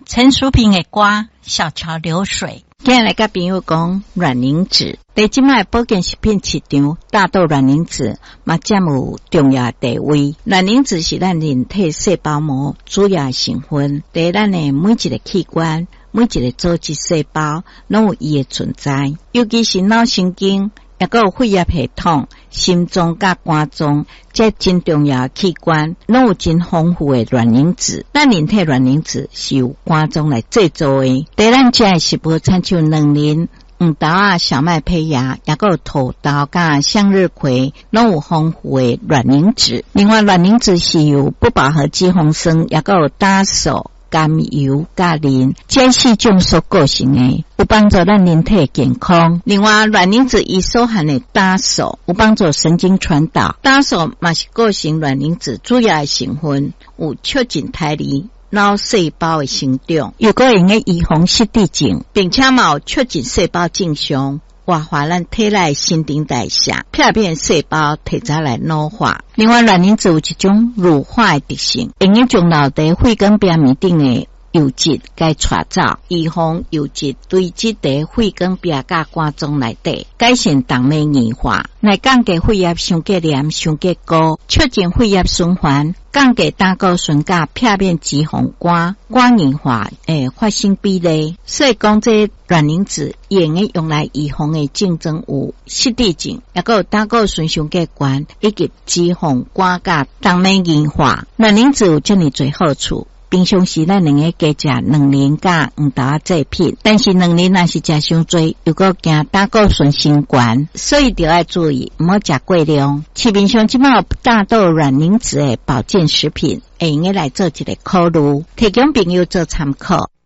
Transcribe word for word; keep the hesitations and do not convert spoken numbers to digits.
陈淑萍的歌《小桥流水》。今日来甲朋友讲卵磷脂，在即卖保健食品市场，大豆卵磷脂嘛占有重要地位。卵磷脂是咱人体细胞膜主要成分，在咱的每一个器官、每一个组织细胞拢有伊的存在，尤其是脑神经。也个有血液系统、心脏甲肝脏，这真重要的器官，拢有真丰富的卵磷脂。咱人体卵磷脂是由肝脏来制造的。在咱食的食物，参像卵磷、黄豆啊、小麦胚芽，也个有土豆甲向日葵，拢有丰富的卵磷脂。另外，卵磷脂是由不饱和脂肪酸，也个有大豆、甘油、甲磷，这四种所构成的，有帮助咱人体的健康。另外，卵磷脂伊所含的大豆有帮助神经传导，大豆嘛是构成卵磷脂主要的成分，有促进胎儿脑细胞的成长，又个用个预防失智症，并且嘛有促进细胞正常。活化咱体内新陈代谢，片片细胞提早来老化。另外，卵磷脂有一种乳化的特性，用以将脑袋血管表面顶的油脂该带走，预防油脂堆积在血管壁甲肝脏内底，改善动脉硬化，来降低血液上结黏、上结高，促进血液循环，降低胆固醇甲片面脂肪肝、肝硬化诶发生比例。所以讲，这卵磷脂用诶用来预防诶症状有失智症，也个有胆固醇上结悬，以及脂肪肝甲动脉硬化。卵磷脂有这么多好处。平常时咱能够加食卵磷甲黄豆仔制品，但是卵磷若是食伤多，又个惊胆固醇升悬，所以就要注意，唔好食过量。市面上即卖有大豆卵磷脂的保健食品，会用来做一个考虑，提供朋友做参考。